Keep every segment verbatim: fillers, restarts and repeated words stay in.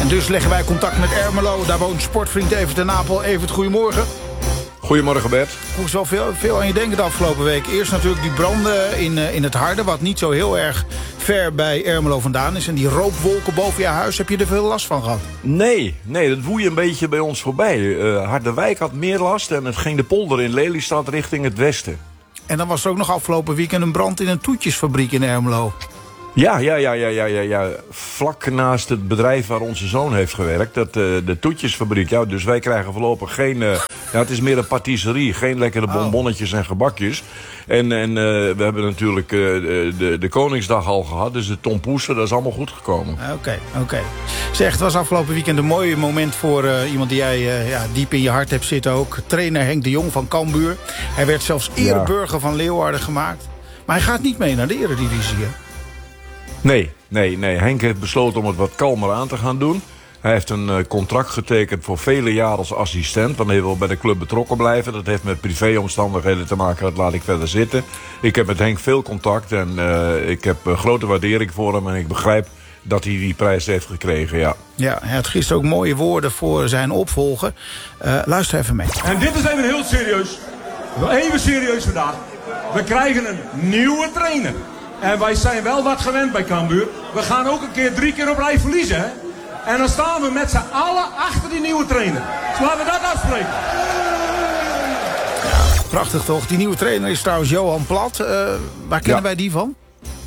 dus leggen wij contact met Ermelo. Daar woont sportvriend Evert ten Napel. Evert, goedemorgen. Goedemorgen Bert. Ik moest wel veel, veel aan je denken de afgelopen week. Eerst natuurlijk die branden in, in het Harde, wat niet zo heel erg ver bij Ermelo vandaan is. En die rookwolken boven je huis, heb je er veel last van gehad? Nee, nee, dat woei een beetje bij ons voorbij. Uh, Harderwijk had meer last en het ging de polder in Lelystad richting het westen. En dan was er ook nog afgelopen weekend een brand in een toetjesfabriek in Ermelo. Ja, ja, ja, ja, ja, ja, ja. Vlak naast het bedrijf waar onze zoon heeft gewerkt. Dat, uh, de toetjesfabriek. Ja, dus wij krijgen voorlopig geen... Uh, ja, het is meer een patisserie. Geen lekkere bonbonnetjes en gebakjes. En, en uh, we hebben natuurlijk uh, de, de Koningsdag al gehad. Dus de tompoesen, dat is allemaal goed gekomen. Oké, okay, oké. Okay. Zeg, het was afgelopen weekend een mooi moment voor uh, iemand die jij uh, ja, diep in je hart hebt zitten ook. Trainer Henk de Jong van Cambuur. Hij werd zelfs ereburger ja. van Leeuwarden gemaakt. Maar hij gaat niet mee naar de Eredivisie, hè? Nee, nee, nee. Henk heeft besloten om het wat kalmer aan te gaan doen. Hij heeft een uh, contract getekend voor vele jaren als assistent. Want hij wil bij de club betrokken blijven. Dat heeft met privéomstandigheden te maken. Dat laat ik verder zitten. Ik heb met Henk veel contact. En uh, ik heb uh, grote waardering voor hem. En ik begrijp dat hij die prijs heeft gekregen, ja. Ja, hij had gisteren ook mooie woorden voor zijn opvolger. Uh, luister even mee. En dit is even heel serieus. Even serieus vandaag. We krijgen een nieuwe trainer. En wij zijn wel wat gewend bij Cambuur. We gaan ook een keer drie keer op rij verliezen, hè? En dan staan we met z'n allen achter die nieuwe trainer. Dus laten we dat afspreken. Ja, prachtig toch? Die nieuwe trainer is trouwens Johan Plat. Uh, waar kennen ja. wij die van?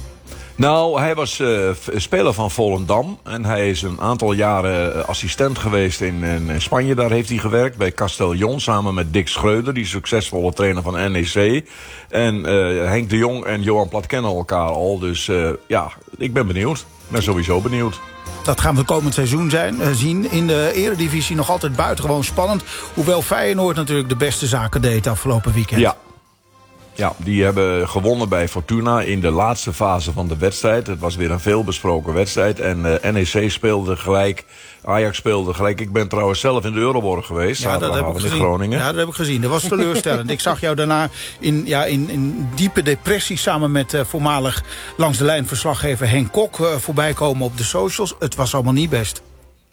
Nou, hij was uh, speler van Volendam. En hij is een aantal jaren uh, assistent geweest in, in Spanje. Daar heeft hij gewerkt bij Castellón samen met Dick Schreuder, die succesvolle trainer van N E C. En uh, Henk de Jong en Johan Plat kennen elkaar al. Dus uh, ja, ik ben benieuwd. Ik ben sowieso benieuwd. Dat gaan we komend seizoen zijn, uh, zien. In de Eredivisie nog altijd buitengewoon spannend. Hoewel Feyenoord natuurlijk de beste zaken deed afgelopen weekend. Ja. Ja, die hebben gewonnen bij Fortuna in de laatste fase van de wedstrijd. Het was weer een veelbesproken wedstrijd. En uh, N E C speelde gelijk, Ajax speelde gelijk. Ik ben trouwens zelf in de Euroborg geweest. Ja, dat heb ik gezien. In Groningen. Ja, dat heb ik gezien. Dat was teleurstellend. Ik zag jou daarna in, ja, in, in diepe depressie samen met uh, voormalig langs de lijn verslaggever Henk Kok uh, voorbij komen op de socials. Het was allemaal niet best.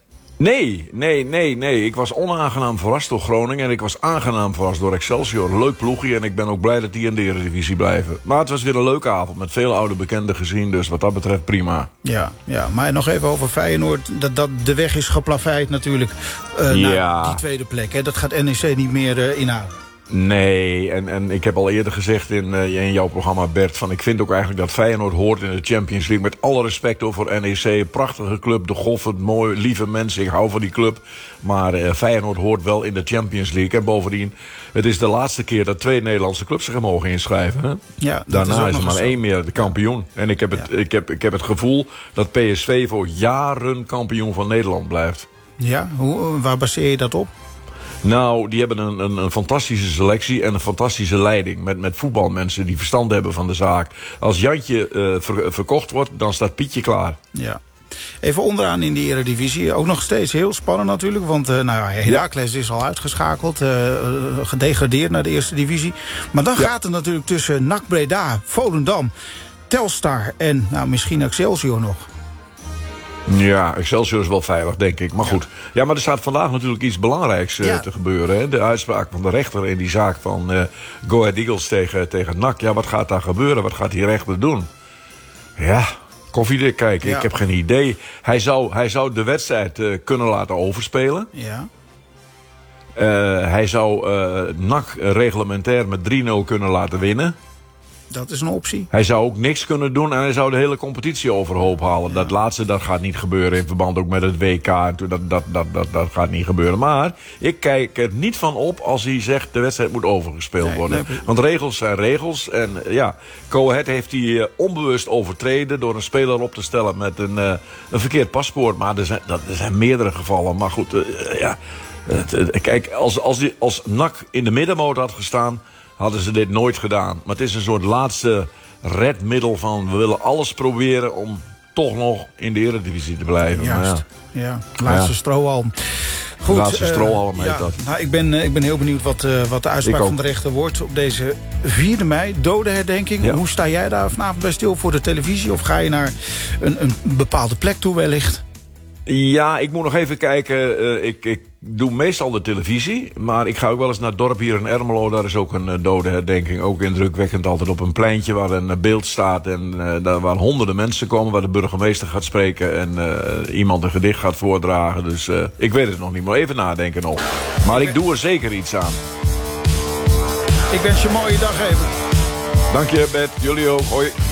Nee, nee, nee, nee. Ik was onaangenaam verrast door Groningen. En ik was aangenaam verrast door Excelsior. Een leuk ploegje. En ik ben ook blij dat die in de Eredivisie blijven. Maar het was weer een leuke avond. Met veel oude bekenden gezien. Dus wat dat betreft prima. Ja, ja, maar nog even over Feyenoord. Dat, dat de weg is geplaveid natuurlijk. Uh, ja. Naar die tweede plek. Hè. Dat gaat N E C niet meer uh, inhalen. Nee, en, en ik heb al eerder gezegd in, uh, in jouw programma, Bert, van ik vind ook eigenlijk dat Feyenoord hoort in de Champions League. Met alle respect voor N E C, een prachtige club, de Goffert, mooi, lieve mensen, ik hou van die club. Maar uh, Feyenoord hoort wel in de Champions League. En bovendien, het is de laatste keer dat twee Nederlandse clubs zich mogen inschrijven. Hè? Ja, Daarna is, is er maar één meer de kampioen. Ja. En ik heb, het, ja. ik, heb, ik heb het gevoel dat P S V voor jaren kampioen van Nederland blijft. Ja, hoe, waar baseer je dat op? Nou, die hebben een, een, een fantastische selectie en een fantastische leiding. Met, met voetbalmensen die verstand hebben van de zaak. Als Jantje uh, ver, verkocht wordt, dan staat Pietje klaar. Ja. Even onderaan in die Eredivisie. Ook nog steeds heel spannend natuurlijk. Want uh, nou ja, Heracles is al uitgeschakeld. Uh, gedegradeerd naar de eerste divisie. Maar dan ja. gaat het natuurlijk tussen N A C Breda, Volendam, Telstar en nou, misschien Excelsior nog. Ja, Excelsior is wel veilig, denk ik. Maar ja. goed. Ja, maar er staat vandaag natuurlijk iets belangrijks uh, ja. te gebeuren. Hè? De uitspraak van de rechter in die zaak van uh, Go Ahead Eagles tegen, tegen N A C. Ja, wat gaat daar gebeuren? Wat gaat die rechter doen? Ja, koffiedik kijken. Ja. Ik heb geen idee. Hij zou, hij zou de wedstrijd uh, kunnen laten overspelen. Ja. Uh, hij zou uh, N A C reglementair met drie nul kunnen laten winnen. Dat is een optie. Hij zou ook niks kunnen doen en hij zou de hele competitie overhoop halen. Ja. Dat laatste, dat gaat niet gebeuren in verband ook met het W K. Dat, dat, dat, dat, dat gaat niet gebeuren. Maar ik kijk er niet van op als hij zegt de wedstrijd moet overgespeeld nee, worden. Nee. Want regels zijn regels. En ja, Go Ahead heeft die uh, onbewust overtreden door een speler op te stellen met een, uh, een verkeerd paspoort. Maar er zijn, dat, er zijn meerdere gevallen. Maar goed, uh, ja. Uh, kijk, als, als, die, als N A C in de middenmoot had gestaan, hadden ze dit nooit gedaan. Maar het is een soort laatste redmiddel van we willen alles proberen om toch nog in de Eredivisie te blijven. Juist, ja. ja. Laatste ja. strohalm. Goed, laatste strohalm heet uh, ja, dat. Nou, ik, ben, uh, ik ben heel benieuwd wat, uh, wat de uitspraak van de rechter wordt op deze vierde mei, dodenherdenking. Ja. Hoe sta jij daar vanavond bij stil voor de televisie? Of ga je naar een, een bepaalde plek toe wellicht? Ja, ik moet nog even kijken. Uh, ik, ik doe meestal de televisie. Maar ik ga ook wel eens naar het dorp hier in Ermelo. Daar is ook een uh, dode herdenking. Ook indrukwekkend, altijd op een pleintje waar een uh, beeld staat. En uh, daar waar honderden mensen komen. Waar de burgemeester gaat spreken. En uh, iemand een gedicht gaat voordragen. Dus uh, ik weet het nog niet. Maar even nadenken nog. Maar ik doe er zeker iets aan. Ik wens je een mooie dag even. Dank je, Bert. Jullie ook. Hoi.